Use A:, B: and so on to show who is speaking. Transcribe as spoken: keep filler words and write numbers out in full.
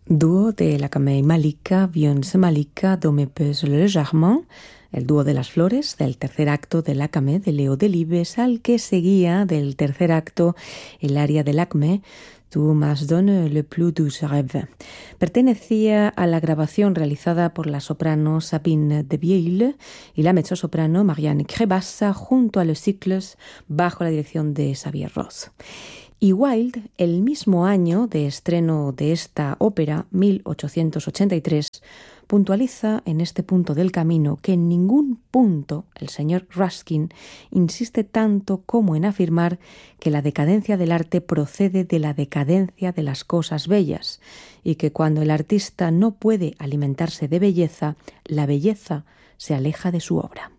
A: Dúo de la Camille Malika, Beyoncé Malika, Dome Pèse légèrement, el dúo de las flores del tercer acto de l'Acmé de Leo Delibes, al que seguía del tercer acto el aria de l'Acmé, Tu m'as donné le plus doux rêve. Pertenecía a la grabación realizada por la soprano Sabine de Vieille y la mezzosoprano Marianne Crébassa junto a los Cycles bajo la dirección de Xavier Roth. Y Wilde, el mismo año de estreno de esta ópera, mil ochocientos ochenta y tres, puntualiza en este punto del camino que en ningún punto el señor Ruskin insiste tanto como en afirmar que la decadencia del arte procede de la decadencia de las cosas bellas y que cuando el artista no puede alimentarse de belleza, la belleza se aleja de su obra.